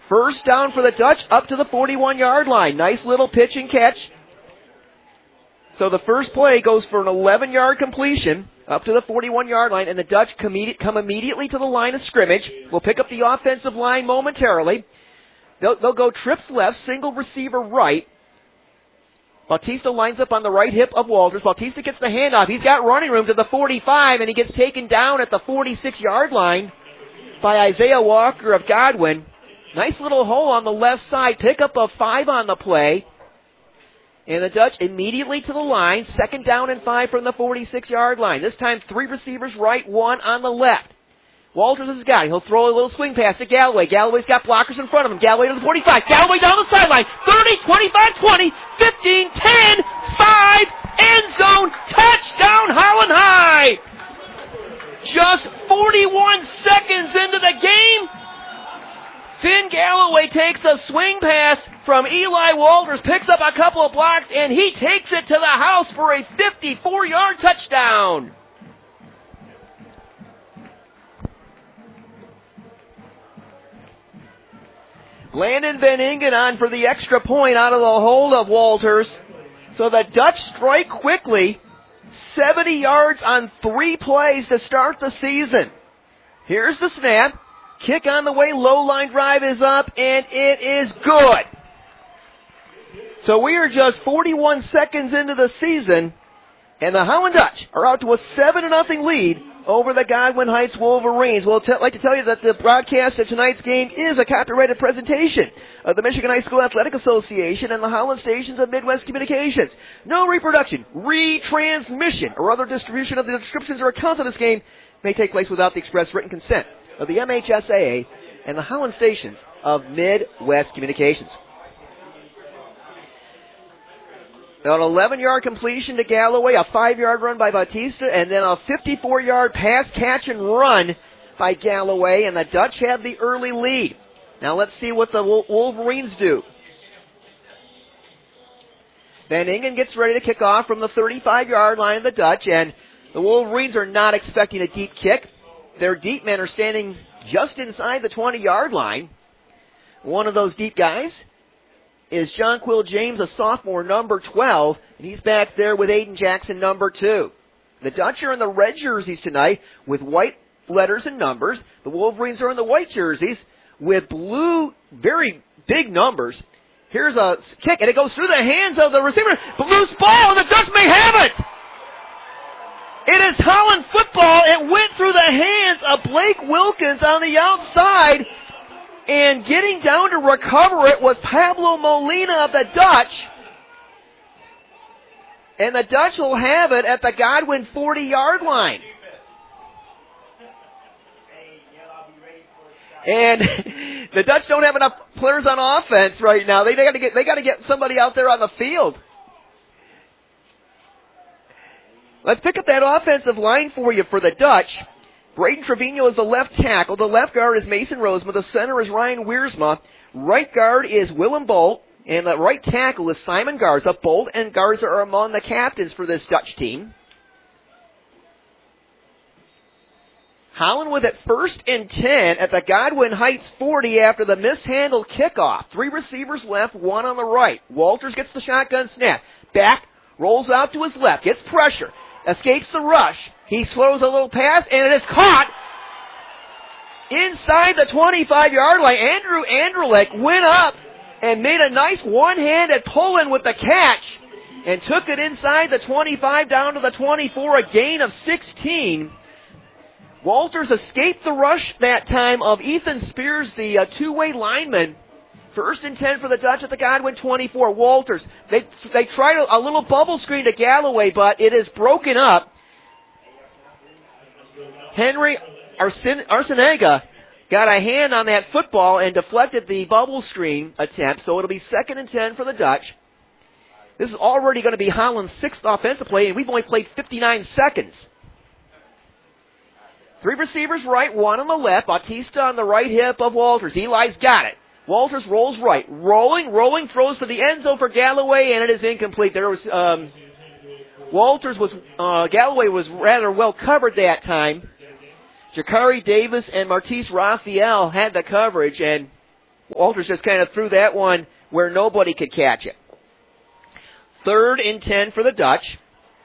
First down for the Dutch up to the 41-yard line. Nice little pitch and catch. So the first play goes for an 11-yard completion up to the 41-yard line, and the Dutch come immediately to the line of scrimmage. We'll pick up the offensive line momentarily. They'll go trips left, single receiver right. Bautista lines up on the right hip of Walters. Bautista gets the handoff. He's got running room to the 45, and he gets taken down at the 46-yard line by Isaiah Walker of Godwin. Nice little hole on the left side. Pickup of 5 on the play. And the Dutch immediately to the line. 2nd down and 5 from the 46-yard line. This time 3 receivers right, 1 on the left. Walters has got it. He'll throw a little swing pass to Galloway. Galloway's got blockers in front of him. Galloway to the 45. Galloway down the sideline. 30, 25, 20, 15, 10, 5, end zone. Touchdown, Holland High. Just 41 seconds into the game. Finn Galloway takes a swing pass from Eli Walters, picks up a couple of blocks, and he takes it to the house for a 54-yard touchdown. Landon Van Ingen on for the extra point out of the hold of Walters. So the Dutch strike quickly. 70 yards on 3 plays to start the season. Here's the snap. Kick on the way, low line drive is up, and it is good. So we are just 41 seconds into the season, and the Howland Dutch are out to a 7-0 lead over the Godwin Heights Wolverines. We'll like to tell you that the broadcast of tonight's game is a copyrighted presentation of the Michigan High School Athletic Association and the Howland stations of Midwest Communications. No reproduction, retransmission, or other distribution of the descriptions or accounts of this game may take place without the express written consent of the MHSAA and the Howland stations of Midwest Communications. Now an 11-yard completion to Galloway, a 5-yard run by Bautista, and then a 54-yard pass, catch, and run by Galloway, and the Dutch have the early lead. Now let's see what the Wolverines do. Van Ingen gets ready to kick off from the 35-yard line of the Dutch, and the Wolverines are not expecting a deep kick. Their deep men are standing just inside the 20-yard line. One of those deep guys is John Quill James, a sophomore, number 12, and he's back there with Aiden Jackson, number 2. The Dutch are in the red jerseys tonight with white letters and numbers. The Wolverines are in the white jerseys with blue, very big numbers. Here's a kick, and it goes through the hands of the receiver. Loose ball, and the Dutch may have it. It is Holland football. It went through the hands of Blake Wilkins on the outside. And getting down to recover it was Pablo Molina of the Dutch. And the Dutch will have it at the Godwin 40-yard line. And the Dutch don't have enough players on offense right now. They got to get somebody out there on the field. Let's pick up that offensive line for you for the Dutch. Braden Trevino is the left tackle. The left guard is Mason Rosema. The center is Ryan Wiersma. Right guard is Willem Bolt. And the right tackle is Simon Garza. Bolt and Garza are among the captains for this Dutch team. Holland with it 1st and 10 at the Godwin Heights 40 after the mishandled kickoff. 3 receivers left, 1 on the right. Walters gets the shotgun snap. Back, rolls out to his left, gets pressure. Escapes the rush. He throws a little pass, and it is caught inside the 25-yard line. Andrew Andrelek went up and made a nice one-handed pull-in with the catch and took it inside the 25 down to the 24, a gain of 16. Walters escaped the rush that time of Ethan Spears, the two-way lineman. 1st and 10 for the Dutch at the Godwin 24. Walters, they tried a little bubble screen to Galloway, but it is broken up. Henry Arcenega got a hand on that football and deflected the bubble screen attempt, so it'll be 2nd and 10 for the Dutch. This is already going to be Holland's 6th offensive play, and we've only played 59 seconds. 3 receivers right, 1 on the left. Bautista on the right hip of Walters. Eli's got it. Walters rolls right. Rolling, throws for the end zone for Galloway, and it is incomplete. There was, Galloway was rather well covered that time. Jakari Davis and Martise Raphael had the coverage, and Walters just kind of threw that one where nobody could catch it. 3rd and 10 for the Dutch.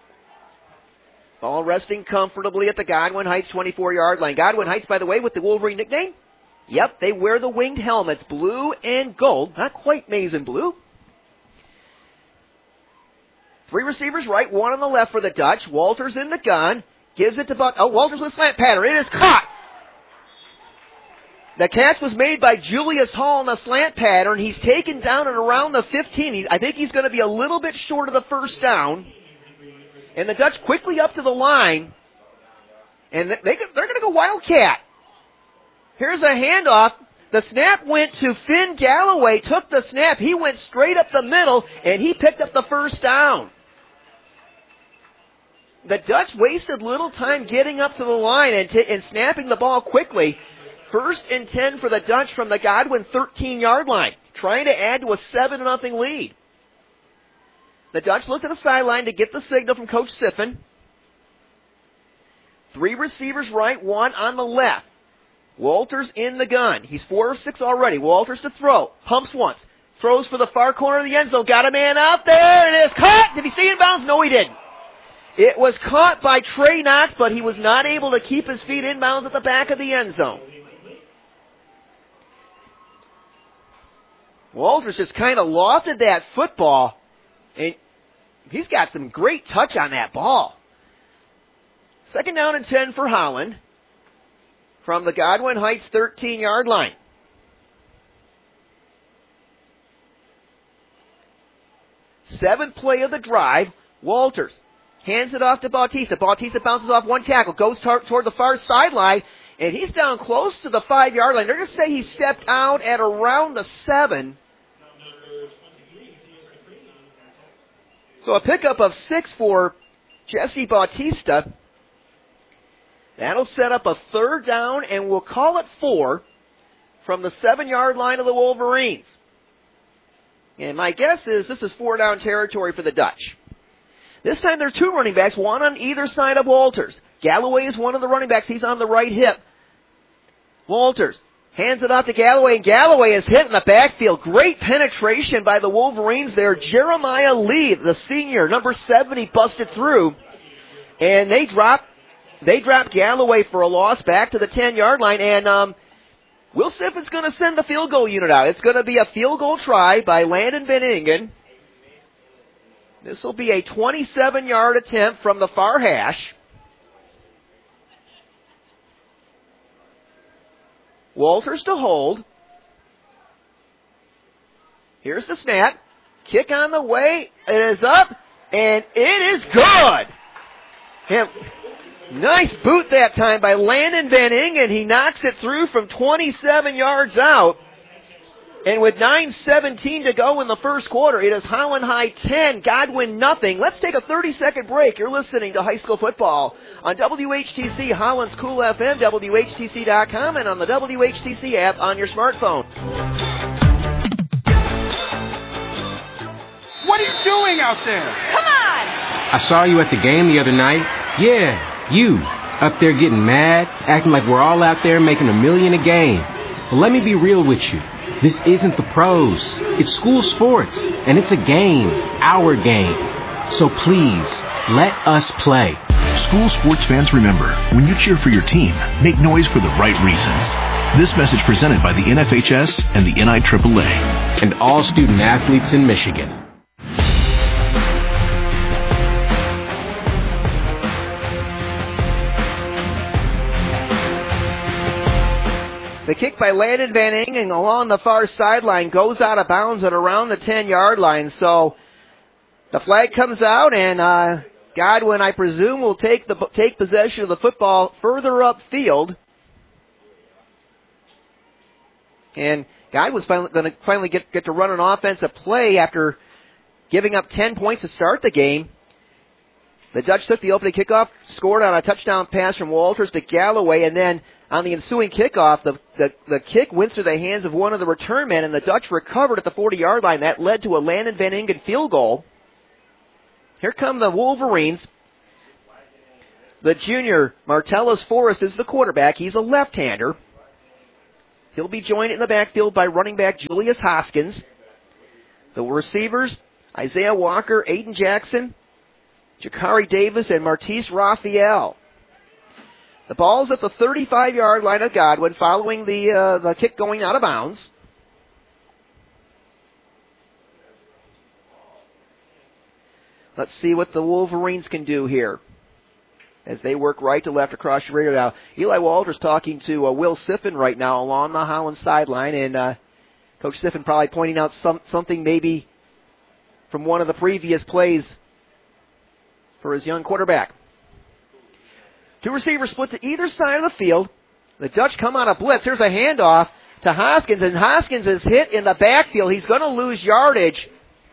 Ball resting comfortably at the Godwin Heights 24-yard line. Godwin Heights, by the way, with the Wolverine nickname. Yep, they wear the winged helmets, blue and gold. Not quite maize and blue. 3 receivers right, 1 on the left for the Dutch. Walters in the gun. Gives it to Buck. Oh, Walters with slant pattern. It is caught. The catch was made by Julius Hall in the slant pattern. He's taken down at around the 15. I think he's going to be a little bit short of the first down. And the Dutch quickly up to the line. And they're going to go Wildcat. Here's a handoff. The snap went to Finn Galloway, took the snap. He went straight up the middle, and he picked up the first down. The Dutch wasted little time getting up to the line and snapping the ball quickly. 1st and 10 for the Dutch from the Godwin 13-yard line, trying to add to a 7-0 lead. The Dutch looked at the sideline to get the signal from Coach Siffin. 3 receivers right, 1 on the left. Walters in the gun. He's 4 of 6 already. Walters to throw. Pumps once. Throws for the far corner of the end zone. Got a man out there, and it is caught. Did he see it inbounds? No, he didn't. It was caught by Trey Knox, but he was not able to keep his feet inbounds at the back of the end zone. Walters just kind of lofted that football, and he's got some great touch on that ball. 2nd down and 10 for Holland from the Godwin Heights 13-yard line. Seventh play of the drive. Walters hands it off to Bautista. Bautista bounces off 1 tackle, goes toward the far sideline, and he's down close to the 5-yard line. They're going to say he stepped out at around the 7. So a pickup of 6 for Jesse Bautista. That'll set up a 3rd down, and we'll call it 4 from the 7-yard line of the Wolverines. And my guess is this is 4-down territory for the Dutch. This time there are 2 running backs, 1 on either side of Walters. Galloway is one of the running backs. He's on the right hip. Walters hands it off to Galloway, and Galloway is hit in the backfield. Great penetration by the Wolverines there. Jeremiah Lee, the senior, number 70, busted through. And they drop Galloway for a loss back to the 10-yard line. And Will Siffin's going to send the field goal unit out. It's going to be a field goal try by Landon Van Ingen. This will be a 27-yard attempt from the far hash. Walters to hold. Here's the snap. Kick on the way. It is up, and it is good. Nice boot that time by Landon Van Ingen. He knocks it through from 27 yards out. And with 9:17 to go in the first quarter, it is Holland High 10, Godwin nothing. Let's take a 30-second break. You're listening to High School Football on WHTC, Holland's Cool FM, WHTC.com, and on the WHTC app on your smartphone. What are you doing out there? Come on! I saw you at the game the other night. Yeah, you. Up there getting mad, acting like we're all out there making $1 million a game. Well, let me be real with you. This isn't the pros. It's school sports, and it's a game, our game. So please, let us play. School sports fans, remember, when you cheer for your team, make noise for the right reasons. This message presented by the NFHS and the NIAAA. And all student athletes in Michigan. The kick by Landon Van Ingen along the far sideline goes out of bounds at around the 10-yard line. So the flag comes out, and Godwin, I presume, will take possession of the football further upfield. And Godwin's going to finally get to run an offensive play after giving up 10 points to start the game. The Dutch took the opening kickoff, scored on a touchdown pass from Walters to Galloway, and then on the ensuing kickoff, the kick went through the hands of one of the return men, and the Dutch recovered at the 40-yard line. That led to a Landon Van Ingen field goal. Here come the Wolverines. The junior, Martellus Forrest, is the quarterback. He's a left-hander. He'll be joined in the backfield by running back Julius Hoskins. The receivers, Isaiah Walker, Aiden Jackson, Jakari Davis, and Martise Raphael. The ball's at the 35-yard line of Godwin following the kick going out of bounds. Let's see what the Wolverines can do here as they work right to left across your radar now. Eli Walters talking to Will Siffin right now along the Holland sideline, and Coach Siffin probably pointing out something maybe from one of the previous plays for his young quarterback. Two receivers split to either side of the field. The Dutch come on a blitz. Here's a handoff to Hoskins, and Hoskins is hit in the backfield. He's going to lose yardage.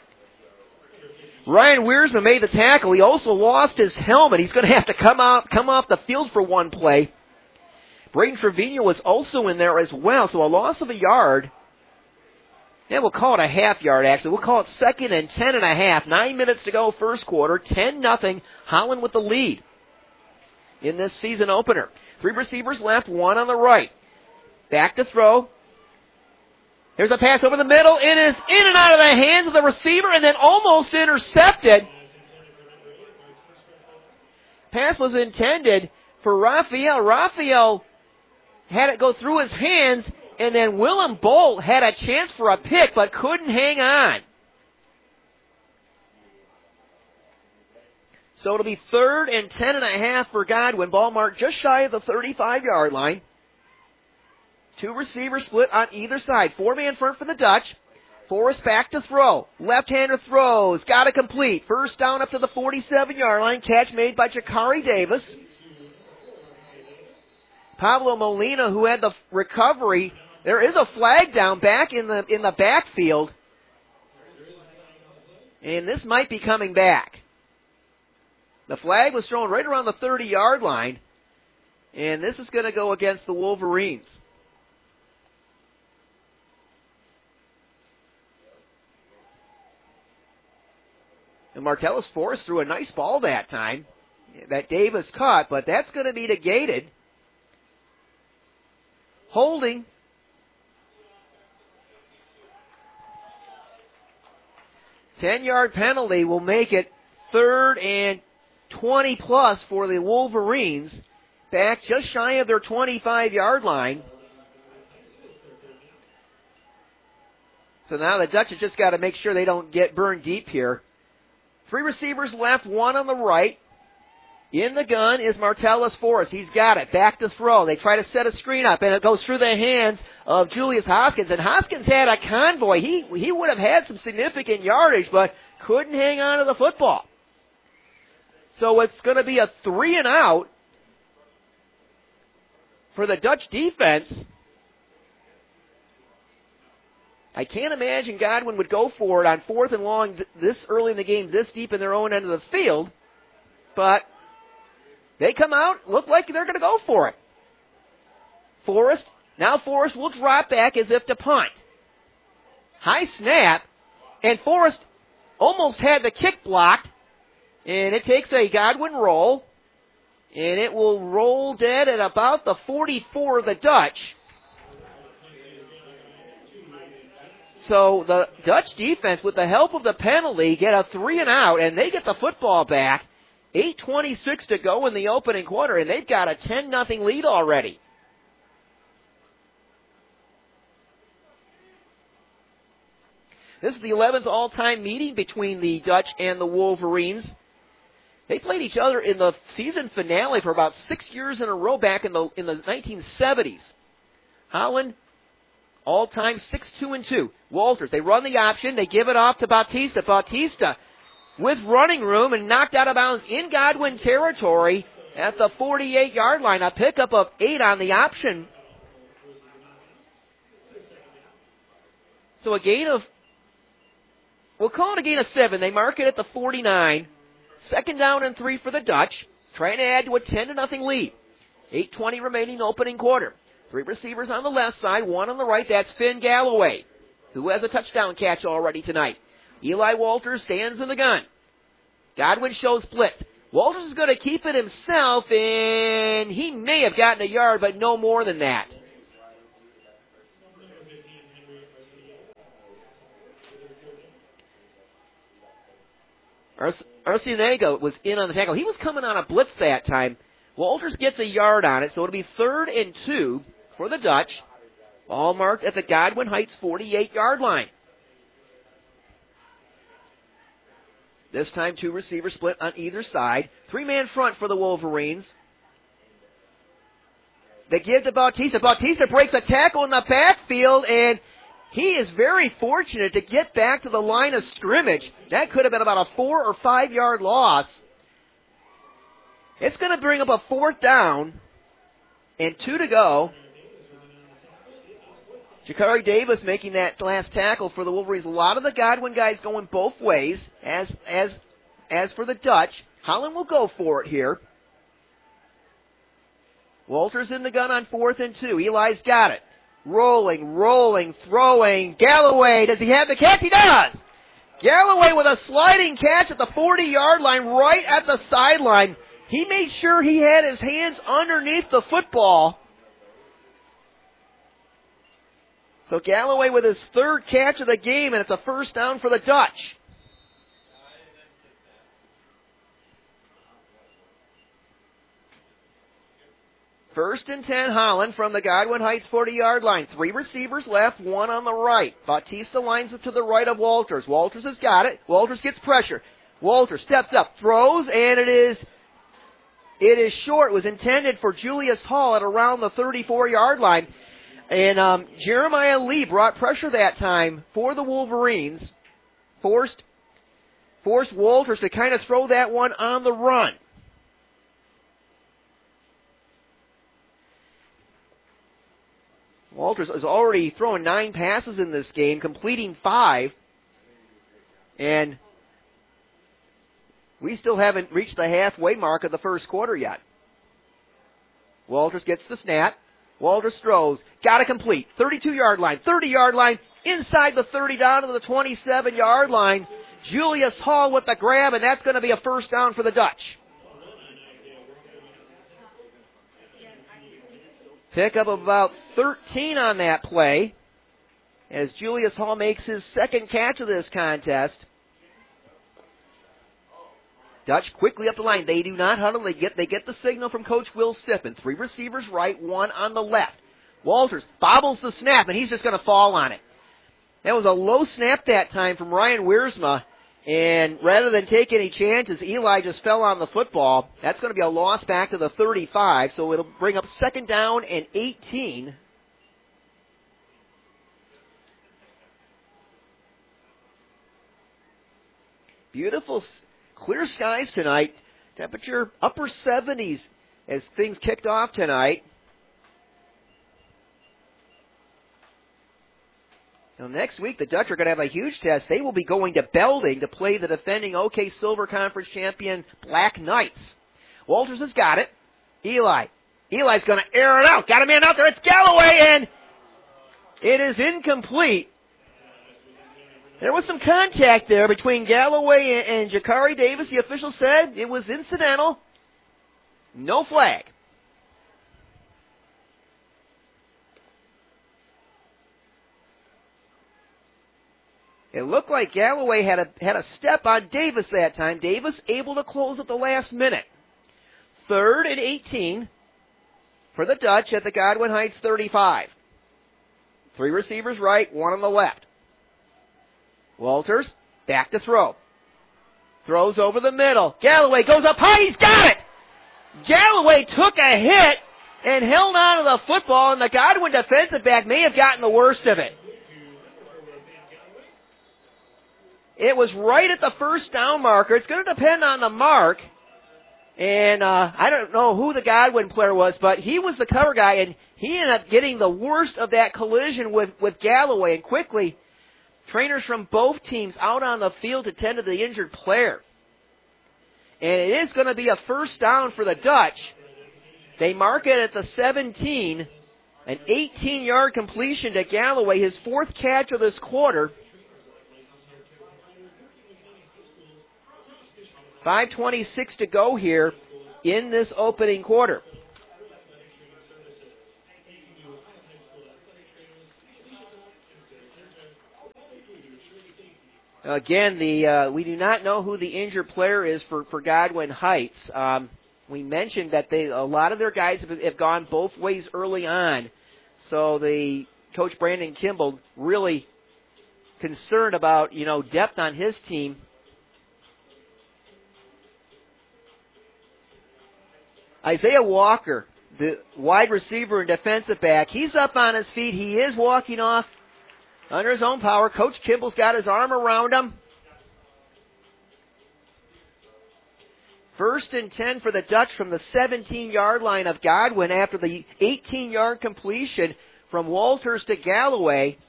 Ryan Wiersma made the tackle. He also lost his helmet. He's going to have to come off the field for one play. Braden Trevino was also in there as well, so a loss of a yard. Yeah, we'll call it a half yard, actually. We'll call it 2nd and 10.5. 9 minutes to go, first quarter. 10-0. Holland with the lead in this season opener. Three receivers left, one on the right. Back to throw. There's a pass over the middle. It is in and out of the hands of the receiver and then almost intercepted. Pass was intended for Raphael. Raphael had it go through his hands, and then Willem Bolt had a chance for a pick but couldn't hang on. So it'll be 3rd and 10.5 for Godwin. Ball marked just shy of the 35-yard line. Two receivers split on either side. 4-man front for the Dutch. Forrest back to throw. Left-hander throws. Got it complete. First down up to the 47-yard line. Catch made by Jakari Davis. Pablo Molina, who had the recovery. There is a flag down back in the backfield. And this might be coming back. The flag was thrown right around the 30-yard line. And this is going to go against the Wolverines. And Martellus Forrest threw a nice ball that time that Davis caught, but that's going to be negated. Holding. Ten-yard penalty will make it 3rd and 20 plus for the Wolverines. Back just shy of their 25-yard line. So now the Dutch have just got to make sure they don't get burned deep here. Three receivers left, one on the right. In the gun is Martellus Forrest. He's got it. Back to throw. They try to set a screen up, and it goes through the hands of Julius Hoskins. And Hoskins had a convoy. He would have had some significant yardage, but couldn't hang on to the football. So it's going to be a 3 and out for the Dutch defense. I can't imagine Godwin would go for it on 4th and long this early in the game, this deep in their own end of the field. But they come out, look like they're going to go for it. Forrest will drop back as if to punt. High snap, and Forrest almost had the kick blocked. And it takes a Godwin roll, and it will roll dead at about the 44 of the Dutch. So the Dutch defense, with the help of the penalty, get a 3 and out, and they get the football back. 8:26 to go in the opening quarter, and they've got a 10-0 lead already. This is the 11th all-time meeting between the Dutch and the Wolverines. They played each other in the season finale for about 6 years in a row back in the 1970s. Holland, all-time 6-2-2. Walters, they run the option. They give it off to Bautista. Bautista with running room and knocked out of bounds in Godwin territory at the 48-yard line. A pickup of 8 on the option. So a gain of, we'll call it a gain of 7. They mark it at the 49. 2nd down and 3 for the Dutch, trying to add to a 10-0 lead. 8:20 remaining opening quarter. Three receivers on the left side, one on the right. That's Finn Galloway, who has a touchdown catch already tonight. Eli Walters stands in the gun. Godwin shows blitz. Walters is going to keep it himself, and he may have gotten a yard, but no more than that. Arciniega was in on the tackle. He was coming on a blitz that time. Walters gets a yard on it, so it'll be 3rd and 2 for the Dutch. All marked at the Godwin Heights 48-yard line. This time 2 receivers split on either side. 3-man front for the Wolverines. They give to Bautista. Bautista breaks a tackle in the backfield, and he is very fortunate to get back to the line of scrimmage. That could have been about a 4 or 5 yard loss. It's going to bring up a 4th down and 2 to go. Jakari Davis making that last tackle for the Wolverines. A lot of the Godwin guys going both ways. As for the Dutch, Holland will go for it here. Walters in the gun on 4th and 2. Eli's got it. Rolling, throwing. Galloway, does he have the catch? He does! Galloway with a sliding catch at the 40-yard line, right at the sideline. He made sure he had his hands underneath the football. So Galloway with his 3rd catch of the game, and it's a 1st down for the Dutch. First and 10, Holland from the Godwin Heights 40-yard line. 3 receivers left, 1 on the right. Bautista lines it to the right of Walters. Walters has got it. Walters gets pressure. Walters steps up, throws, and it is short. It was intended for Julius Hall at around the 34-yard line. And Jeremiah Lee brought pressure that time for the Wolverines. Forced Walters to kind of throw that one on the run. Walters is already throwing 9 passes in this game, completing 5. And we still haven't reached the halfway mark of the first quarter yet. Walters gets the snap. Walters throws. Got to complete. 32-yard line, 30-yard line, inside the 30 down to the 27-yard line. Julius Hall with the grab, and that's going to be a 1st down for the Dutch. Pick up about 13 on that play as Julius Hall makes his 2nd catch of this contest. Dutch quickly up the line. They do not huddle. They get the signal from Coach Will Stiffen. 3 receivers right, 1 on the left. Walters bobbles the snap, and he's just going to fall on it. That was a low snap that time from Ryan Wiersma, and rather than take any chances, Eli just fell on the football. That's going to be a loss back to the 35, so it'll bring up 2nd down and 18. Beautiful clear skies tonight. Temperature upper 70s as things kicked off tonight. Now next week, the Dutch are going to have a huge test. They will be going to Belding to play the defending OK Silver Conference champion Black Knights. Walters has got it. Eli's going to air it out. Got a man out there. It's Galloway, and it is incomplete. There was some contact there between Galloway and Jakari Davis. The official said it was incidental. No flag. It looked like Galloway had a step on Davis that time. Davis able to close at the last minute. 3rd and 18 for the Dutch at the Godwin Heights 35. 3 receivers right, 1 on the left. Walters, back to throw. Throws over the middle. Galloway goes up high, he's got it! Galloway took a hit and held on to the football, and the Godwin defensive back may have gotten the worst of it. It was right at the 1st down marker. It's going to depend on the mark. And I don't know who the Godwin player was, but he was the cover guy, and he ended up getting the worst of that collision with Galloway. And quickly, trainers from both teams out on the field to tend to the injured player. And it is going to be a 1st down for the Dutch. They mark it at the 17. An 18-yard completion to Galloway, his 4th catch of this quarter. 5:26 to go here in this opening quarter. Again, we do not know who the injured player is for Godwin Heights. We mentioned that a lot of their guys have gone both ways early on. So the Coach Brandon Kimball really concerned about, depth on his team. Isaiah Walker, the wide receiver and defensive back, he's up on his feet. He is walking off under his own power. Coach Kimball's got his arm around him. 1st and 10 for the Dutch from the 17-yard line of Godwin after the 18-yard completion from Walters to Galloway.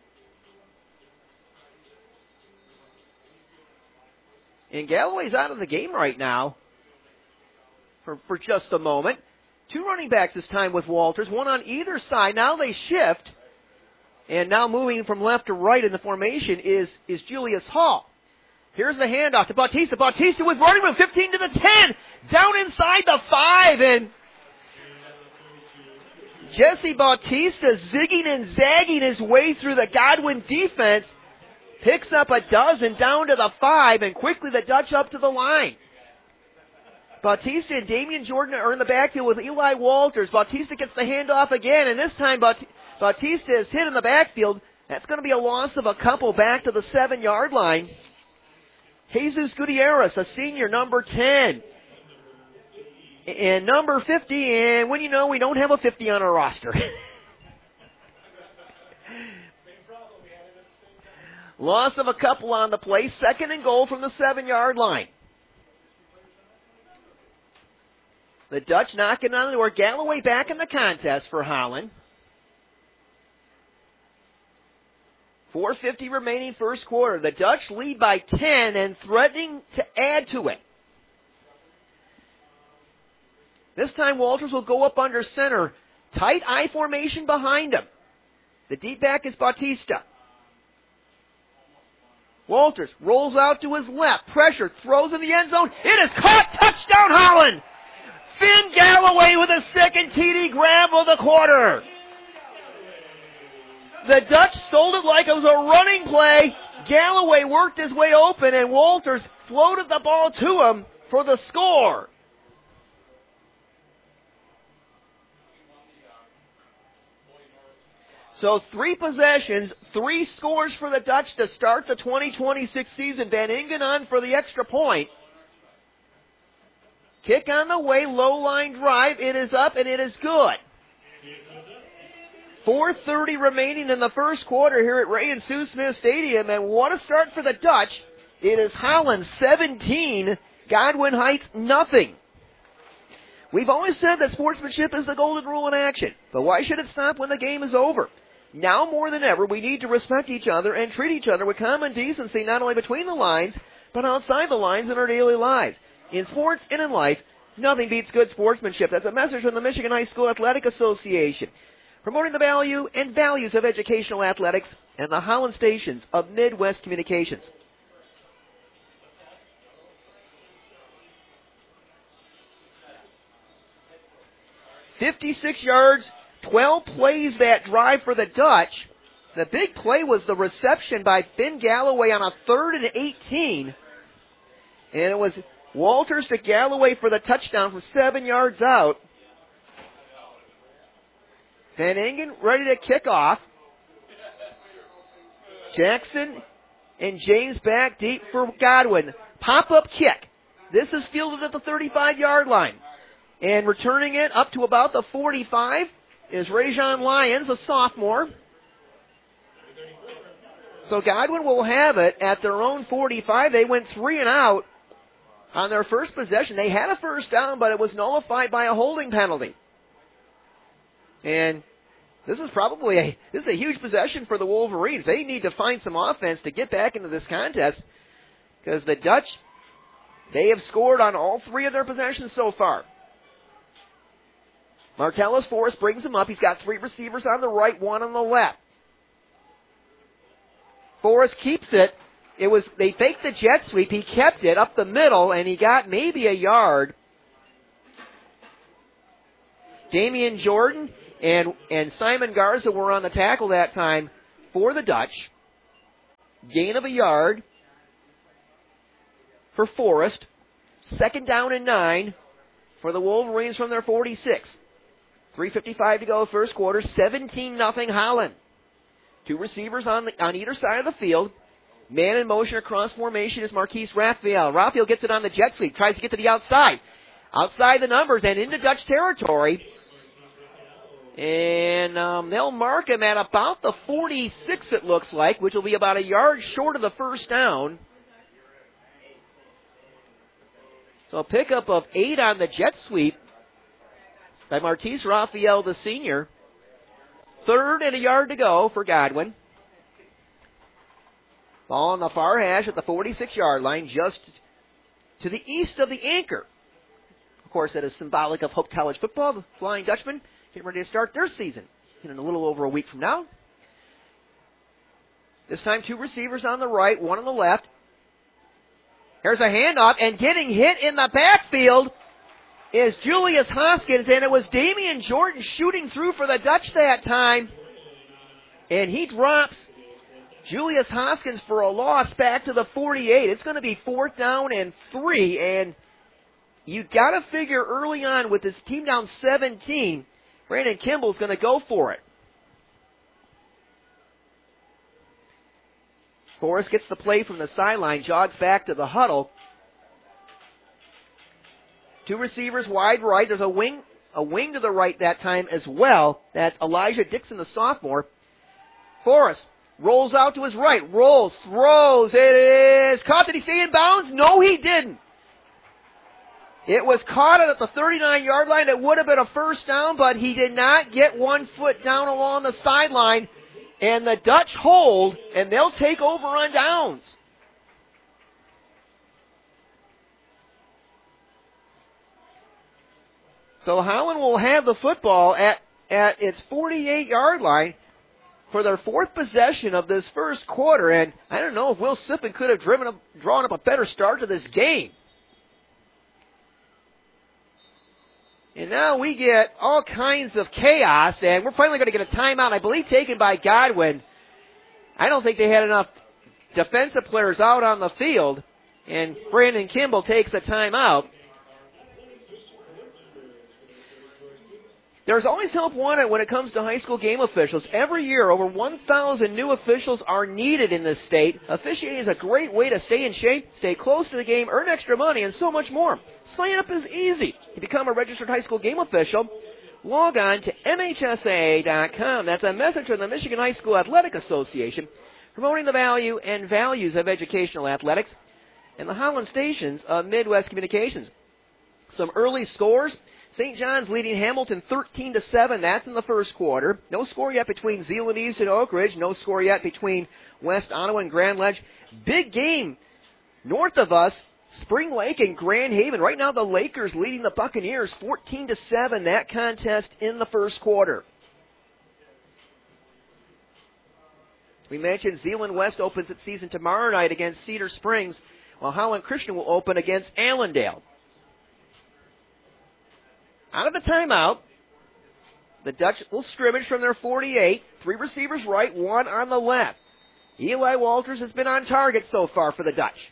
And Galloway's out of the game right now for just a moment. 2 running backs this time with Walters, one on either side. Now they shift. And now moving from left to right in the formation is Julius Hall. Here's the handoff to Bautista. Bautista with running room, 15 to the 10. Down inside the 5. And Jesse Bautista zigging and zagging his way through the Godwin defense. Picks up a dozen down to the 5. And quickly the Dutch up to the line. Bautista and Damian Jordan are in the backfield with Eli Walters. Bautista gets the handoff again. And this time Bautista is hit in the backfield. That's going to be a loss of a couple back to the 7-yard line. Jesus Gutierrez, a senior, number 10. And number 50, and when you know we don't have a 50 on our roster. Loss of a couple on the play. 2nd and goal from the 7-yard line. The Dutch knocking on the door. Galloway back in the contest for Holland. 4:50 remaining first quarter. The Dutch lead by 10 and threatening to add to it. This time Walters will go up under center. Tight I formation behind him. The deep back is Bautista. Walters rolls out to his left. Pressure. Throws in the end zone. It is caught. Touchdown Holland. Finn Galloway with a 2nd TD grab of the quarter. The Dutch sold it like it was a running play. Galloway worked his way open, and Walters floated the ball to him for the score. So 3 possessions, 3 scores for the Dutch to start the 2026 season. Van Ingen on for the extra point. Kick on the way, low line drive. It is up and it is good. 4:30 remaining in the first quarter here at Ray and Sue Smith Stadium, and what a start for the Dutch. It is Holland 17, Godwin Heights nothing. We've always said that sportsmanship is the golden rule in action, but why should it stop when the game is over? Now more than ever, we need to respect each other and treat each other with common decency, not only between the lines, but outside the lines in our daily lives. In sports and in life, nothing beats good sportsmanship. That's a message from the Michigan High School Athletic Association, promoting the value and values of educational athletics and the Holland stations of Midwest Communications. "56 yards, 12 plays that drive for the Dutch." The big play was the reception by Finn Galloway on a 3rd and 18. And it was Walters to Galloway for the touchdown from 7 yards out. Van Ingen ready to kick off. Jackson and James back deep for Godwin. Pop-up kick. This is fielded at the 35-yard line. And returning it up to about the 45 is Rajon Lyons, a sophomore. So Godwin will have it at their own 45. They went 3 and out on their first possession. They had a first down, but it was nullified by a holding penalty. And this is a huge possession for the Wolverines. They need to find some offense to get back into this contest, because the Dutch, they have scored on all 3 of their possessions so far. Martellus Forrest brings him up. He's got 3 receivers on the right, 1 on the left. Forrest keeps it. They faked the jet sweep. He kept it up the middle, and he got maybe a yard. Damian Jordan and Simon Garza were on the tackle that time for the Dutch. Gain of a yard. for Forrest. 2nd down and 9 for the Wolverines from their 46. 3:55 to go first quarter. 17-0 Holland. 2 receivers on either side of the field. Man in motion across formation is Marquise Raphael. Raphael gets it on the jet sweep. Tries to get to the outside. Outside the numbers and into Dutch territory. And they'll mark him at about the 46, it looks like, which will be about a yard short of the first down. So a pickup of 8 on the jet sweep by Marquise Raphael, the senior. 3rd and a yard to go for Godwin. Ball on the far hash at the 46-yard line, just to the east of the anchor. Of course, that is symbolic of Hope College football. The Flying Dutchmen getting ready to start their season in a little over a week from now. This time 2 receivers on the right, 1 on the left. Here's a handoff, and getting hit in the backfield is Julius Hoskins, and it was Damian Jordan shooting through for the Dutch that time. And he drops Julius Hoskins for a loss back to the 48. It's going to be 4th down and 3, and you got to figure early on with this team down 17, Brandon Kimball's going to go for it. Forrest gets the play from the sideline, jogs back to the huddle. 2 receivers wide right. There's a wing to the right that time as well. That's Elijah Dixon, the sophomore. Forrest rolls out to his right, rolls, throws. It is caught. Did he stay in bounds? No, he didn't. It was caught at the 39-yard line. It would have been a first down, but he did not get 1 foot down along the sideline. And the Dutch hold, and they'll take over on downs. So Holland will have the football at its 48-yard line for their 4th possession of this first quarter. And I don't know if Will Sippen could have drawn up a better start to this game. And now we get all kinds of chaos, and we're finally going to get a timeout, I believe taken by Godwin. I don't think they had enough defensive players out on the field, and Brandon Kimball takes a timeout. There's always help wanted when it comes to high school game officials. Every year, over 1,000 new officials are needed in this state. Officiating is a great way to stay in shape, stay close to the game, earn extra money, and so much more. Sign up is easy. To become a registered high school game official, log on to MHSAA.com. That's a message from the Michigan High School Athletic Association, promoting the value and values of educational athletics, and the Holland stations of Midwest Communications. Some early scores. St. John's leading Hamilton 13-7. That's in the first quarter. No score yet between Zeeland East and Oak Ridge. No score yet between West Ottawa and Grand Ledge. Big game north of us, Spring Lake and Grand Haven. Right now the Lakers leading the Buccaneers 14-7. That contest in the first quarter. We mentioned Zeeland West opens its season tomorrow night against Cedar Springs, while Holland Christian will open against Allendale. Out of the timeout, the Dutch will scrimmage from their 48. 3 receivers right, 1 on the left. Eli Walters has been on target so far for the Dutch.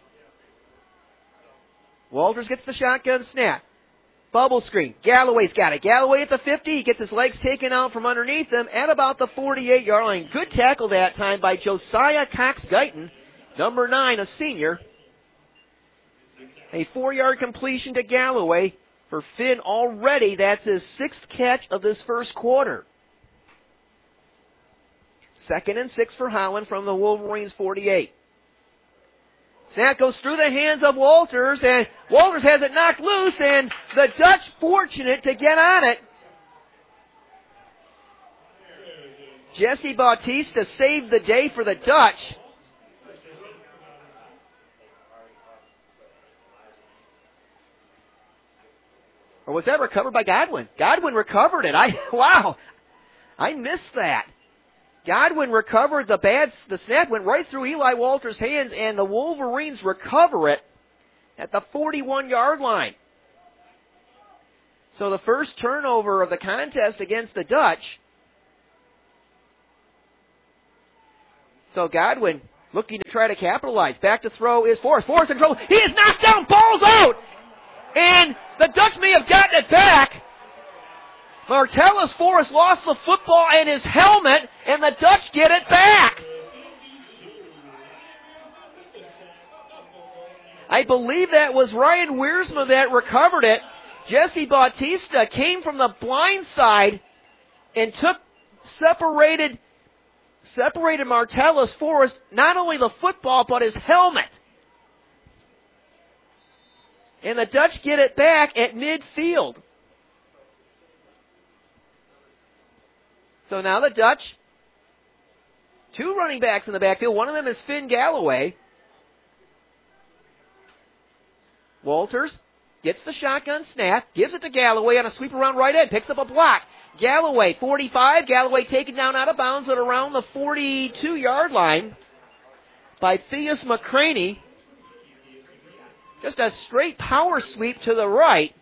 Walters gets the shotgun snap. Bubble screen. Galloway's got it. Galloway at the 50. He gets his legs taken out from underneath him at about the 48-yard line. Good tackle that time by Josiah Cox-Guyton, number 9, a senior. A 4-yard completion to Galloway. For Finn already, that's his 6th catch of this first quarter. 2nd and 6 for Holland from the Wolverines 48. Snap goes through the hands of Walters, and Walters has it knocked loose, and the Dutch fortunate to get on it. Jesse Bautista saved the day for the Dutch. Or was that recovered by Godwin? Godwin recovered it. I missed that. Godwin recovered the snap went right through Eli Walters' hands, and the Wolverines recover it at the 41-yard line. So the first turnover of the contest against the Dutch. So Godwin looking to try to capitalize. Back to throw is Forrest. Forrest in trouble. He is knocked down. Ball's out. And the Dutch may have gotten it back. Martellus Forrest lost the football and his helmet, and the Dutch get it back. I believe that was Ryan Wiersma that recovered it. Jesse Bautista came from the blind side and separated Martellus Forrest, not only the football, but his helmet. And the Dutch get it back at midfield. So now the Dutch, 2 running backs in the backfield. One of them is Finn Galloway. Walters gets the shotgun snap, gives it to Galloway on a sweep around right end, picks up a block. Galloway, 45. Galloway taken down out of bounds at around the 42-yard line by Theus McCraney. Just a straight power sweep to the right.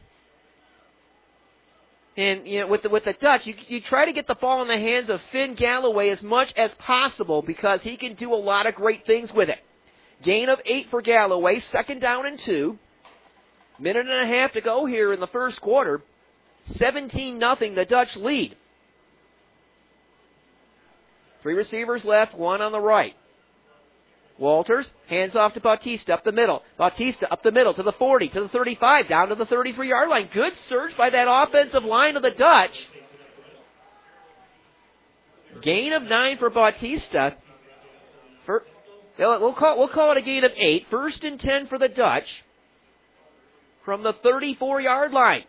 And with the Dutch, you try to get the ball in the hands of Finn Galloway as much as possible because he can do a lot of great things with it. Gain of 8 for Galloway, 2nd down and 2. Minute and a half to go here in the first quarter. 17-0, the Dutch lead. 3 receivers left, 1 on the right. Walters, hands off to Bautista up the middle. Bautista up the middle to the 40, to the 35, down to the 33-yard line. Good surge by that offensive line of the Dutch. Gain of 9 for Bautista. We'll call it a gain of 8. 1st and 10 for the Dutch from the 34-yard line.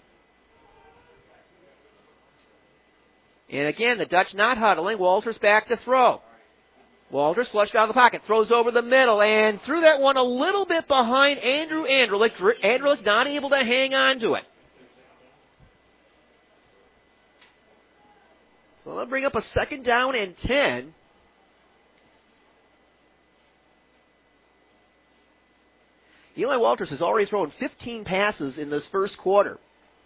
And again, the Dutch not huddling. Walters back to throw. Walters flushed out of the pocket, throws over the middle, and threw that one a little bit behind Andrew Anderlich. Anderlich not able to hang on to it. So they'll bring up a 2nd down and 10. Eli Walters has already thrown 15 passes in this first quarter.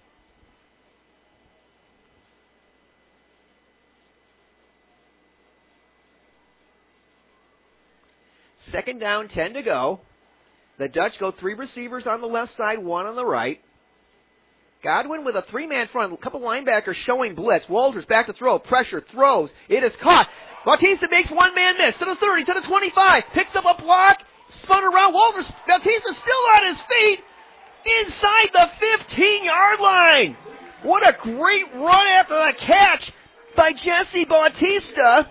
Second down, 10 to go. The Dutch go 3 receivers on the left side, 1 on the right. Godwin with a 3-man front, a couple linebackers showing blitz. Walters back to throw, pressure, throws. It is caught. Bautista makes 1-man miss to the 30, to the 25, picks up a block, spun around. Bautista still on his feet inside the 15-yard line. What a great run after the catch by Jesse Bautista.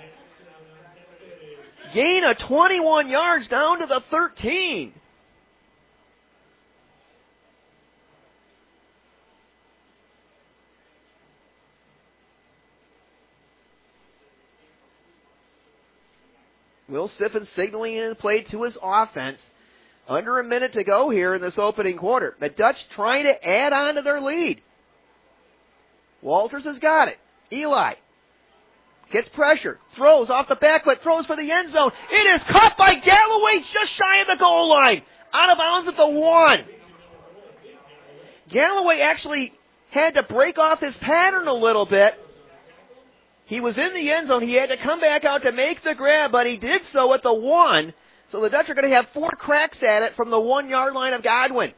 Gain of 21 yards down to the 13. Will Siffin signaling in play to his offense. Under a minute to go here in this opening quarter. The Dutch trying to add on to their lead. Walters has got it. Eli gets pressure, throws off the back foot, throws for the end zone. It is caught by Galloway just shy of the goal line. Out of bounds at the 1. Galloway actually had to break off his pattern a little bit. He was in the end zone. He had to come back out to make the grab, but he did so at the 1. So the Dutch are going to have 4 cracks at it from the 1-yard line of Godwin.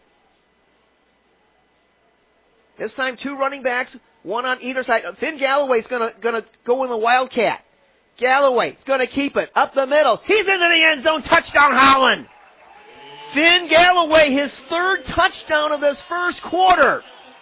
This time 2 running backs, 1 on either side. Finn Galloway's going to go in the Wildcat. Galloway's going to keep it up the middle. He's into the end zone. Touchdown, Holland. Finn Galloway, his 3rd touchdown of this first quarter.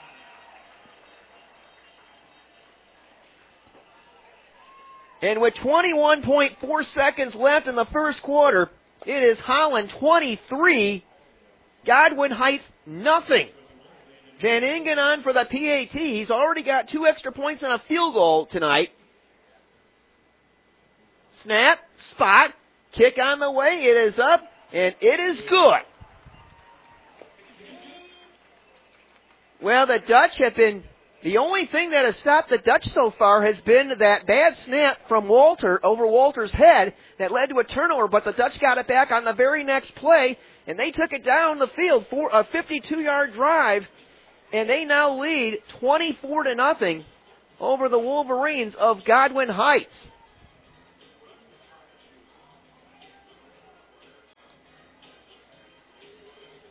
And with 21.4 seconds left in the first quarter, it is Holland 23, Godwin Heights nothing. Van Ingen on for the PAT. He's already got 2 extra points and a field goal tonight. Snap, spot, kick on the way. It is up, and it is good. Well, the Dutch have been, the only thing that has stopped the Dutch so far has been that bad snap from Walter over Walter's head that led to a turnover, but the Dutch got it back on the very next play, and they took it down the field for a 52-yard drive. And they now lead 24-0 over the Wolverines of Godwin Heights.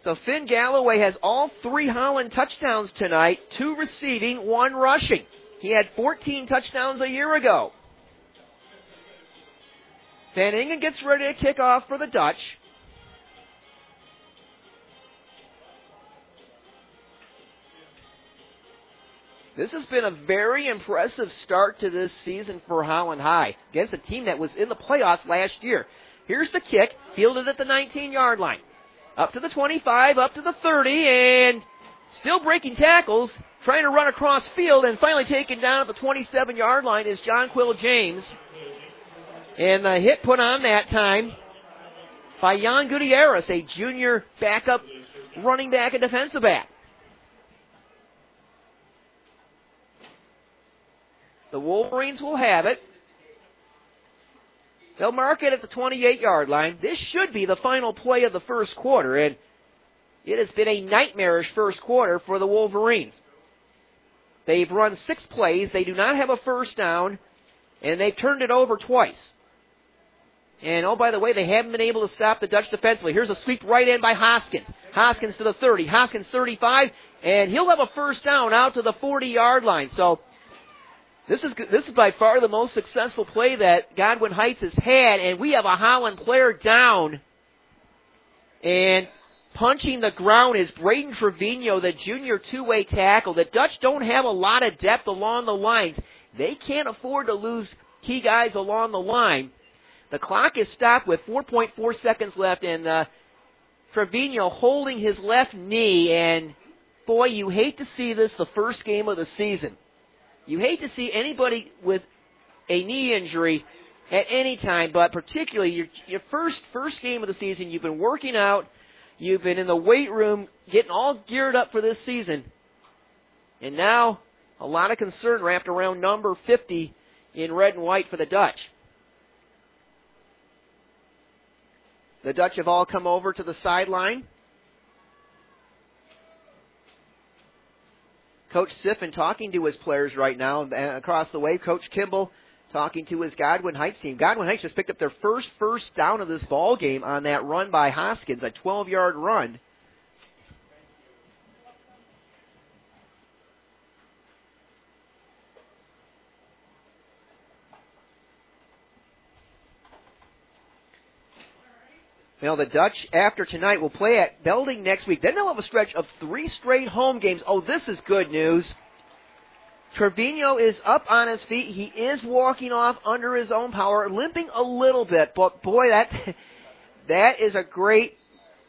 So Finn Galloway has all 3 Holland touchdowns tonight, 2 receiving, 1 rushing. He had 14 touchdowns a year ago. Van Ingen gets ready to kick off for the Dutch. This has been a very impressive start to this season for Holland High against a team that was in the playoffs last year. Here's the kick, fielded at the 19-yard line. Up to the 25, up to the 30, and still breaking tackles, trying to run across field, and finally taken down at the 27-yard line is John Quill James. And the hit put on that time by Jan Gutierrez, a junior backup running back and defensive back. The Wolverines will have it. They'll mark it at the 28-yard line. This should be the final play of the first quarter, and it has been a nightmarish first quarter for the Wolverines. They've run 6 plays. They do not have a first down, and they've turned it over twice. And, oh, by the way, they haven't been able to stop the Dutch defensively. Here's a sweep right in by Hoskins. Hoskins to the 30. Hoskins 35, and he'll have a first down out to the 40-yard line. So this is by far the most successful play that Godwin Heights has had, and we have a Holland player down. And punching the ground is Braden Trevino, the junior two-way tackle. The Dutch don't have a lot of depth along the lines. They can't afford to lose key guys along the line. The clock is stopped with 4.4 seconds left, and Trevino holding his left knee, and boy, you hate to see this the first game of the season. You hate to see anybody with a knee injury at any time, but particularly your first game of the season, you've been working out, you've been in the weight room, getting all geared up for this season, and now a lot of concern wrapped around number 50 in red and white for the Dutch. The Dutch have all come over to the sideline. Coach Siffin talking to his players right now. Across the way, Coach Kimball talking to his Godwin Heights team. Godwin Heights just picked up their first down of this ball game on that run by Hoskins, a 12-yard run. Now, the Dutch, after tonight, will play at Belding next week. Then they'll have a stretch of 3 straight home games. Oh, this is good news. Trevino is up on his feet. He is walking off under his own power, limping a little bit. But, boy, that is a great...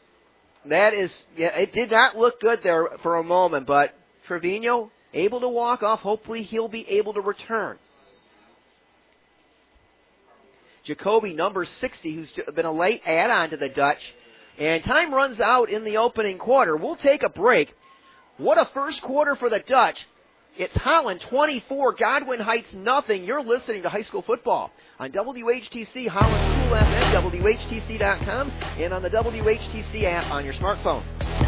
it did not look good there for a moment. But Trevino able to walk off. Hopefully he'll be able to return. Jacoby, number 60, who's been a late add-on to the Dutch. And time runs out in the opening quarter. We'll take a break. What a first quarter for the Dutch. It's Holland 24, Godwin Heights nothing. You're listening to high school football on WHTC, Holland School FM, WHTC.com, and on the WHTC app on your smartphone.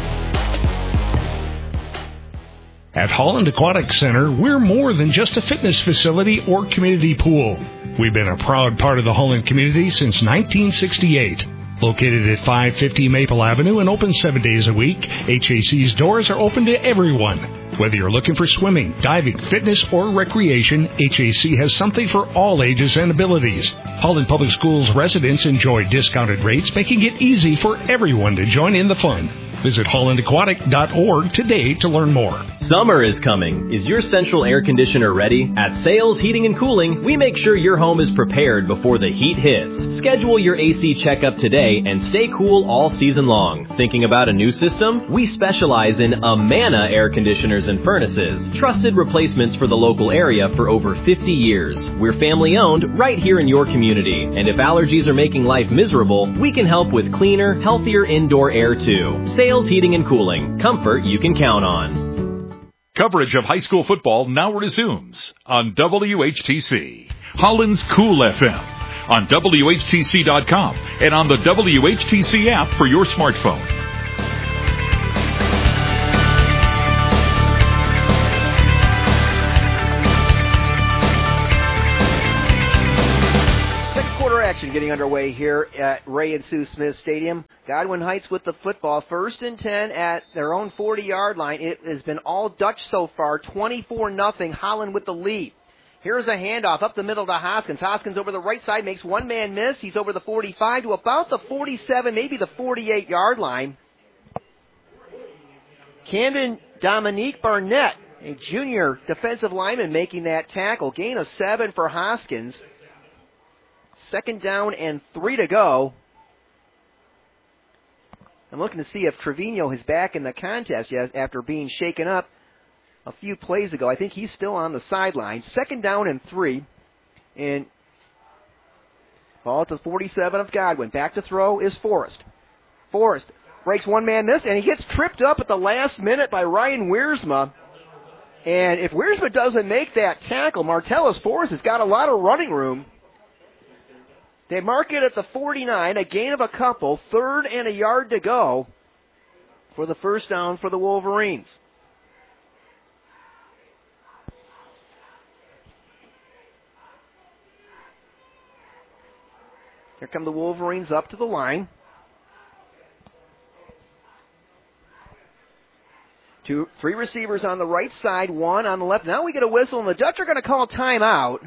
At Holland Aquatic Center, we're more than just a fitness facility or community pool. We've been a proud part of the Holland community since 1968. Located at 550 Maple Avenue and open 7 days a week, HAC's doors are open to everyone. Whether you're looking for swimming, diving, fitness, or recreation, HAC has something for all ages and abilities. Holland Public Schools residents enjoy discounted rates, making it easy for everyone to join in the fun. Visit hollandaquatic.org today to learn more. Summer is coming. Is your central air conditioner ready? At Sales Heating and Cooling, we make sure your home is prepared before the heat hits. Schedule your AC checkup today and stay cool all season long. Thinking about a new system? We specialize in Amana air conditioners and furnaces, trusted replacements for the local area for over 50 years. We're family owned right here in your community. And if allergies are making life miserable, we can help with cleaner, healthier indoor air too. Sales Heating and Cooling. Comfort you can count on. Coverage of high school football now resumes on WHTC, Holland's Cool FM, on WHTC.com, and on the WHTC app for your smartphone. action getting underway here at Ray and Sue Smith Stadium. Godwin Heights with the football. 1st and 10 at their own 40-yard line. It has been all Dutch so far. 24-0. Holland with the lead. Here's a handoff up the middle to Hoskins. Hoskins over the right side makes one man miss. He's over the 45 to about the 47, maybe the 48-yard line. Camden Dominique Barnett, a junior defensive lineman, making that tackle. Gain of 7 for Hoskins. 2nd down and 3 to go. I'm looking to see if Trevino is back in the contest yet after being shaken up a few plays ago. I think he's still on the sideline. 2nd down and 3. And ball at the 47 of Godwin. Back to throw is Forrest. Forrest breaks one man miss, and he gets tripped up at the last minute by Ryan Wiersma. And if Wiersma doesn't make that tackle, Martellus Forrest has got a lot of running room. They mark it at the 49, a gain of a couple, 3rd and a yard to go for the first down for the Wolverines. Here come the Wolverines up to the line. 3 receivers on the right side, 1 on the left. Now we get a whistle, and the Dutch are going to call timeout.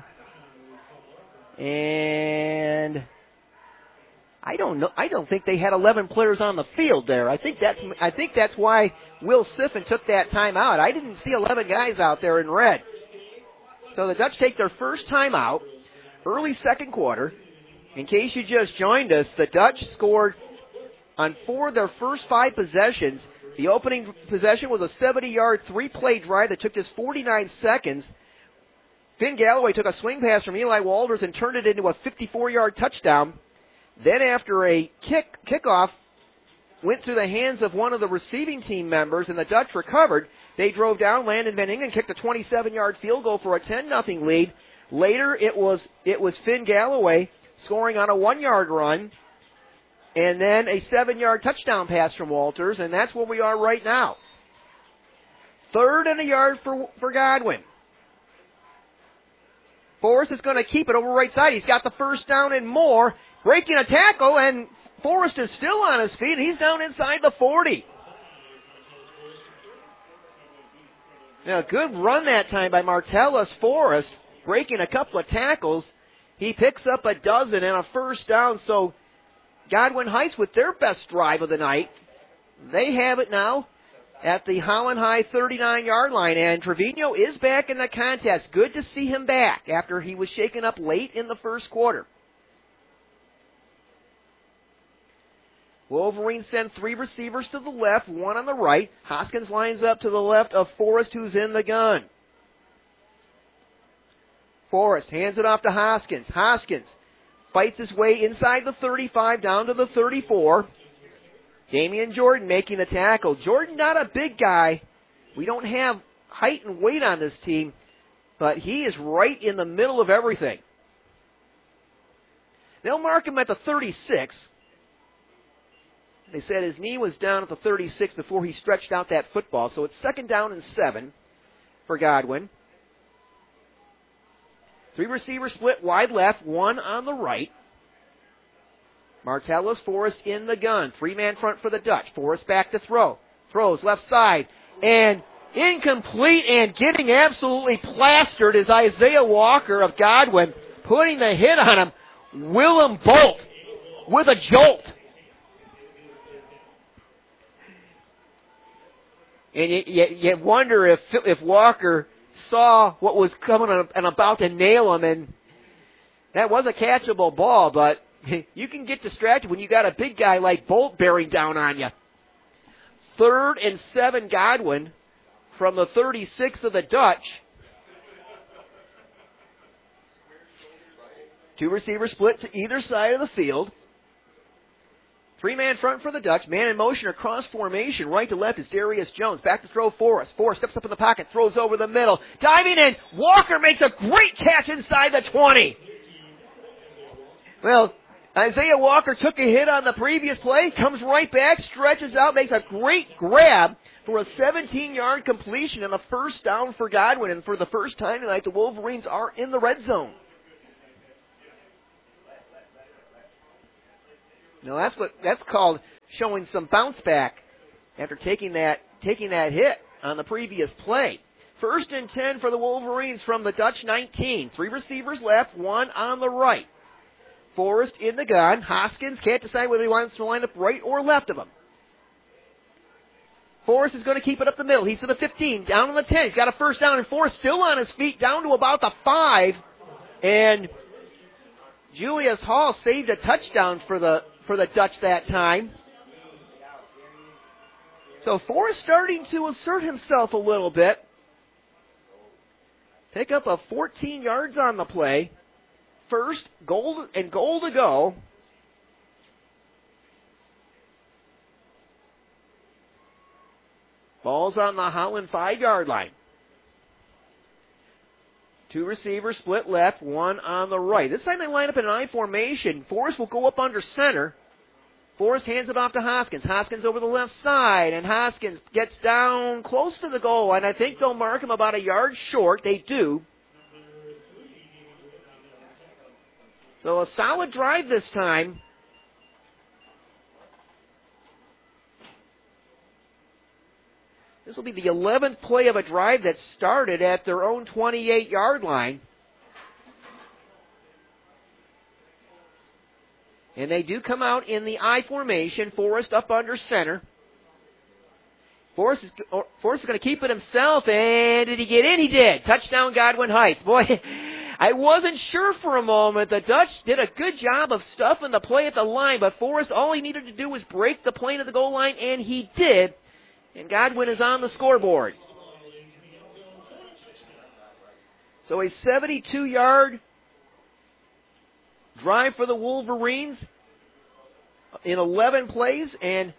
And I don't know. I don't think they had 11 players on the field there. I think that's why Will Siffin took that timeout. I didn't see 11 guys out there in red. So the Dutch take their first timeout, early second quarter. In case you just joined us, the Dutch scored on 4 of their first 5 possessions. The opening possession was a 70-yard 3-play drive that took just 49 seconds. Finn Galloway took a swing pass from Eli Walters and turned it into a 54-yard touchdown. Then after a kickoff went through the hands of one of the receiving team members and the Dutch recovered, they drove down. Landon Van Ingen kicked a 27-yard field goal for a 10-0 lead. Later it was Finn Galloway scoring on a 1-yard run, and then a 7-yard touchdown pass from Walters, and that's where we are right now. 3rd and a yard for Godwin. Forrest is going to keep it over right side. He's got the first down and more. Breaking a tackle, and Forrest is still on his feet. He's down inside the 40. Now, good run that time by Martellus Forrest, breaking a couple of tackles. He picks up a dozen and a first down, so Godwin Heights with their best drive of the night. They have it now at the Holland High 39-yard line, and Trevino is back in the contest. Good to see him back after he was shaken up late in the first quarter. Wolverines send 3 receivers to the left, 1 on the right. Hoskins lines up to the left of Forrest, who's in the gun. Forrest hands it off to Hoskins. Hoskins fights his way inside the 35 down to the 34. Damian Jordan making the tackle. Jordan, not a big guy. We don't have height and weight on this team, but he is right in the middle of everything. They'll mark him at the 36. They said his knee was down at the 36 before he stretched out that football, so it's 2nd down and 7 for Godwin. 3 receivers split wide left, 1 on the right. Martellus Forrest in the gun. 3-man front for the Dutch. Forrest back to throw. Throws left side. And incomplete, and getting absolutely plastered is Isaiah Walker of Godwin, putting the hit on him. Willem Bolt with a jolt. And you wonder if Walker saw what was coming and about to nail him, and that was a catchable ball, but you can get distracted when you got a big guy like Bolt bearing down on you. 3rd and 7 Godwin from the 36 of the Dutch. 2 receivers split to either side of the field. 3-man front for the Dutch. Man in motion across formation. Right to left is Darius Jones. Back to throw Forrest. Forrest steps up in the pocket. Throws over the middle. Diving in. Walker makes a great catch inside the 20. Well, Isaiah Walker took a hit on the previous play. Comes right back. Stretches out. Makes a great grab for a 17-yard completion and a first down for Godwin. And for the first time tonight, the Wolverines are in the red zone. Now that's called showing some bounce back after taking that hit on the previous play. 1st and 10 for the Wolverines from the Dutch 19. 3 receivers left, 1 on the right. Forrest in the gun. Hoskins can't decide whether he wants to line up right or left of him. Forrest is going to keep it up the middle. He's to the 15, down on the 10. He's got a first down, and Forrest still on his feet, down to about the 5. And Julius Hall saved a touchdown for the Dutch that time. So Forrest starting to assert himself a little bit. Pick up a 14 yards on the play. First, goal to go. Ball's on the Holland 5-yard line. 2 receivers split left, 1 on the right. This time they line up in an I formation. Forrest will go up under center. Forrest hands it off to Hoskins. Hoskins over the left side, and Hoskins gets down close to the goal line. I think they'll mark him about a yard short. They do. So a solid drive this time. This will be the 11th play of a drive that started at their own 28-yard line. And they do come out in the I formation. Forrest up under center. Forrest is going to keep it himself. And did he get in? He did. Touchdown, Godwin Heights. Boy, I wasn't sure for a moment. The Dutch did a good job of stuffing the play at the line. But Forrest, all he needed to do was break the plane of the goal line. And he did. And Godwin is on the scoreboard. So a 72-yard drive for the Wolverines in 11 plays, and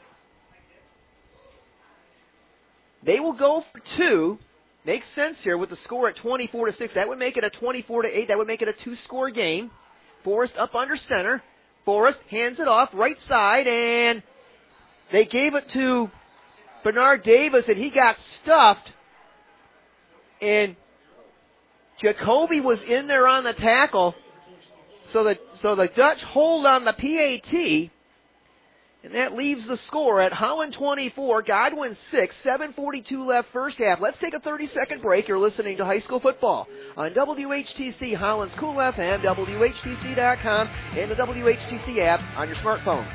they will go for 2. Makes sense here with the score at 24-6. That would make it a 24-8. That would make it a 2-score game. Forrest up under center. Forrest hands it off right side, and they gave it to Bernard Davis, and he got stuffed. And Jacoby was in there on the tackle. So the Dutch hold on the PAT, and that leaves the score at Holland 24, Godwin 6, 7:42 left first half. Let's take a 30-second break. You're listening to high school football on WHTC, Holland's Cool FM, WHTC.com, and the WHTC app on your smartphone.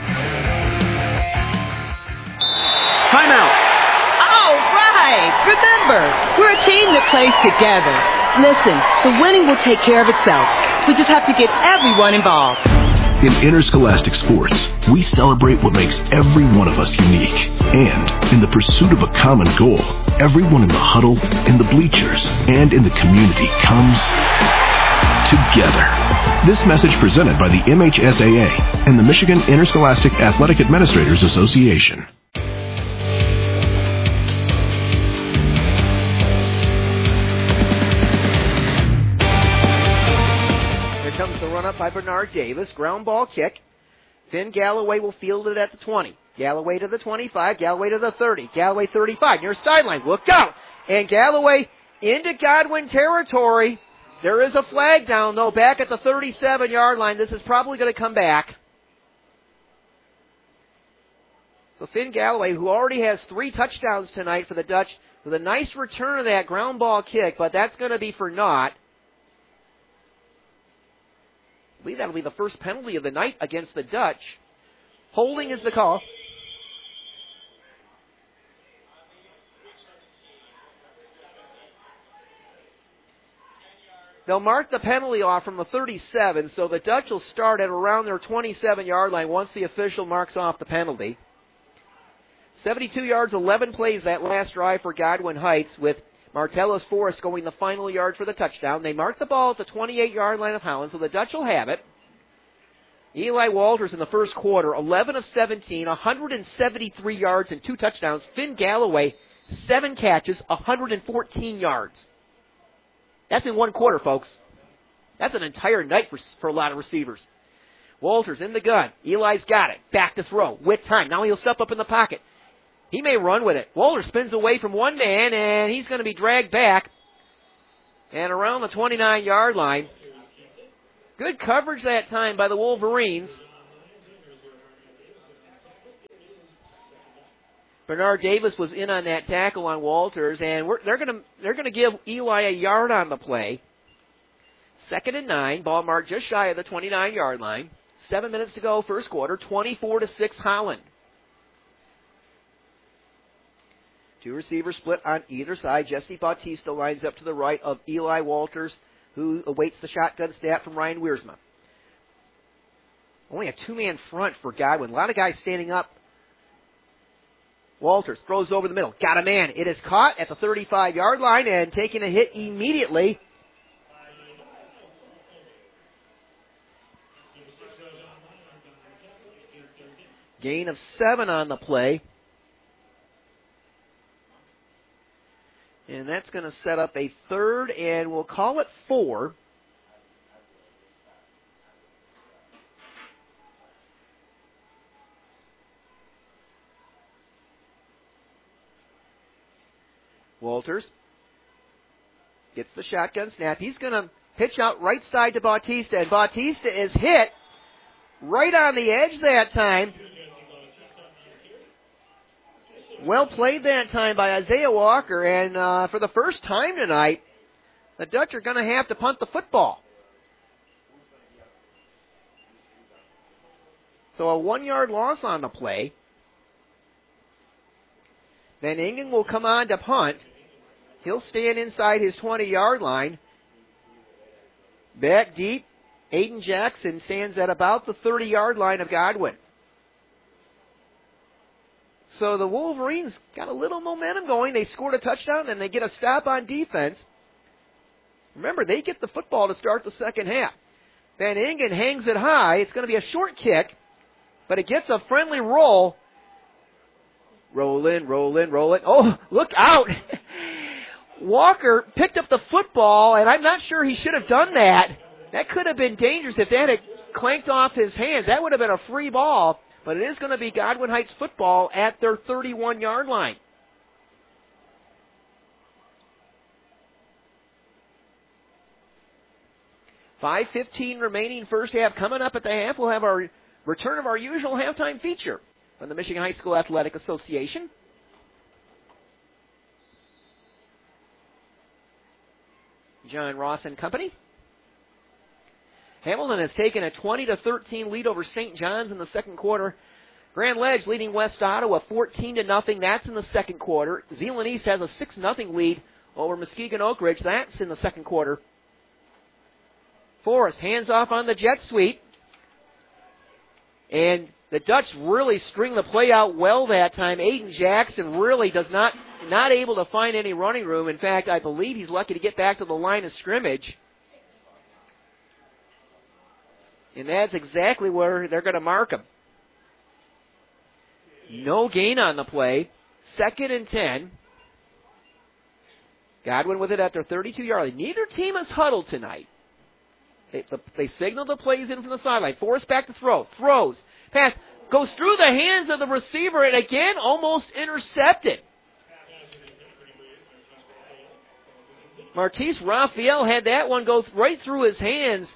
Timeout. All right. Remember, we're a team that plays together. Listen, the winning will take care of itself. We just have to get everyone involved. In interscholastic sports, we celebrate what makes every one of us unique. And in the pursuit of a common goal, everyone in the huddle, in the bleachers, and in the community comes together. This message presented by the MHSAA and the Michigan Interscholastic Athletic Administrators Association. Up by Bernard Davis. Ground ball kick. Finn Galloway will field it at the 20. Galloway to the 25. Galloway to the 30. Galloway 35. Near sideline. Look out. And Galloway into Godwin territory. There is a flag down, though, back at the 37-yard line. This is probably going to come back. So Finn Galloway, who already has 3 touchdowns tonight for the Dutch, with a nice return of that ground ball kick, but that's going to be for naught. I believe that'll be the first penalty of the night against the Dutch. Holding is the call. They'll mark the penalty off from the 37, so the Dutch will start at around their 27-yard line once the official marks off the penalty. 72 yards, 11 plays that last drive for Godwin Heights, with Martellus Forrest going the final yard for the touchdown. They mark the ball at the 28-yard line of Holland, so the Dutch will have it. Eli Walters in the first quarter, 11 of 17, 173 yards and 2 touchdowns. Finn Galloway, 7 catches, 114 yards. That's in one quarter, folks. That's an entire night for a lot of receivers. Walters in the gun. Eli's got it. Back to throw with time. Now he'll step up in the pocket. He may run with it. Walters spins away from one man, and he's going to be dragged back and around the 29-yard line. Good coverage that time by the Wolverines. Bernard Davis was in on that tackle on Walters, and they're gonna give Eli a yard on the play. 2nd and 9, ball marked just shy of the 29-yard line. 7 minutes to go, first quarter, 24-6 Holland. Two receivers split on either side. Jesse Bautista lines up to the right of Eli Walters, who awaits the shotgun snap from Ryan Wiersma. Only a two-man front for Godwin. A lot of guys standing up. Walters throws over the middle. Got a man. It is caught at the 35-yard line and taking a hit immediately. Gain of 7 on the play. And that's going to set up a 3rd, and we'll call it 4. Walters gets the shotgun snap. He's going to pitch out right side to Bautista, and Bautista is hit right on the edge that time. Well played that time by Isaiah Walker, and for the first time tonight, the Dutch are going to have to punt the football. So a 1-yard loss on the play. Van Ingen will come on to punt. He'll stand inside his 20-yard line. Back deep, Aiden Jackson stands at about the 30-yard line of Godwin. So the Wolverines got a little momentum going. They scored a touchdown and they get a stop on defense. Remember, they get the football to start the second half. Van Ingen hangs it high. It's going to be a short kick, but it gets a friendly roll. Roll in. Oh, look out. Walker picked up the football, and I'm not sure he should have done that. That could have been dangerous if that had clanked off his hands. That would have been a free ball, but it is going to be Godwin Heights football at their 31-yard line. $5:15 remaining first half. Coming up at the half, we'll have our return of our usual halftime feature from the Michigan High School Athletic Association. John Ross and company. Hamilton has taken a 20-13 lead over St. John's in the second quarter. Grand Ledge leading West Ottawa 14-0. That's in the second quarter. Zeeland East has a 6-0 lead over Muskegon Oak Ridge. That's in the second quarter. Forrest hands off on the jet sweep. And the Dutch really string the play out well that time. Aiden Jackson really does not able to find any running room. In fact, I believe he's lucky to get back to the line of scrimmage. And that's exactly where they're going to mark him. No gain on the play. 2nd and 10. Godwin with it at their 32-yard line. Neither team has huddled tonight. They signal the plays in from the sideline. Forrest back to throw. Throws. Pass goes through the hands of the receiver and again almost intercepted. Martise Raphael had that one go right through his hands.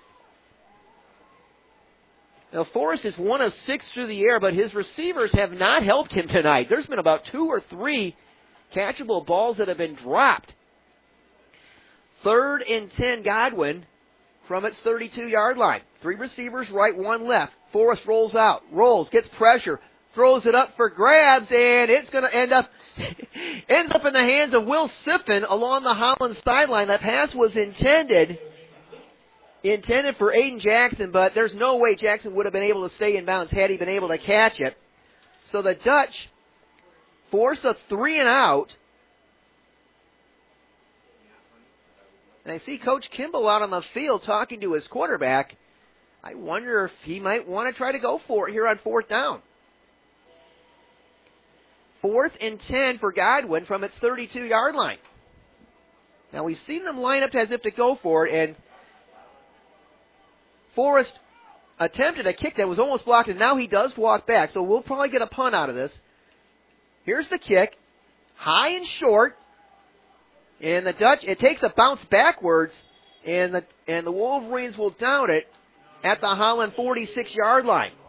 Now, Forrest is 1 of 6 through the air, but his receivers have not helped him tonight. There's been about 2 or 3 catchable balls that have been dropped. 3rd and 10, Godwin from its 32-yard line. 3 receivers right, 1 left. Forrest rolls out, gets pressure, throws it up for grabs, and it's going to ends up in the hands of Will Siffin along the Holland sideline. That pass was intended for Aiden Jackson, but there's no way Jackson would have been able to stay in bounds had he been able to catch it. So the Dutch force a 3-and-out. And I see Coach Kimball out on the field talking to his quarterback. I wonder if he might want to try to go for it here on 4th down. 4th and 10 for Godwin from its 32-yard line. Now we've seen them line up as if to go for it, and Forrest attempted a kick that was almost blocked, and now he does walk back, so we'll probably get a punt out of this. Here's the kick, high and short, and the Dutch, it takes a bounce backwards, and the Wolverines will down it at the Holland 46-yard line.